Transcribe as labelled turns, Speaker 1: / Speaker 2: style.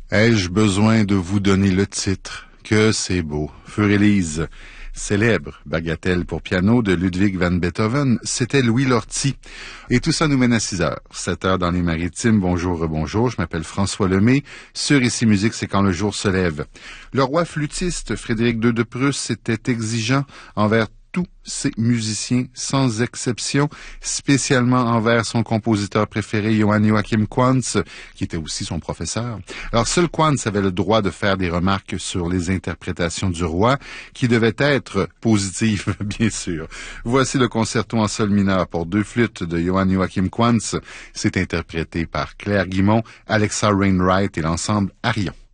Speaker 1: Ai-je besoin de vous donner le titre? Que c'est beau. Für-Elise. Célèbre bagatelle pour piano de Ludwig van Beethoven, c'était Louis Lortie. Et tout ça nous mène à 6 heures. 7 heures dans les maritimes. Bonjour, rebonjour. Je m'appelle François Lemay. Sur Ici Musique, c'est quand le jour se lève. Le roi flûtiste Frédéric II de Prusse était exigeant envers tous ses musiciens, sans exception, spécialement envers son compositeur préféré, Johann Joachim Quantz, qui était aussi son professeur. Alors, seul Quantz avait le droit de faire des remarques sur les interprétations du roi, qui devaient être positives, bien sûr. Voici le concerto en sol mineur pour 2 flûtes de Johann Joachim Quantz. C'est interprété par Claire Guimond, Alexa Wainwright et l'ensemble Arion.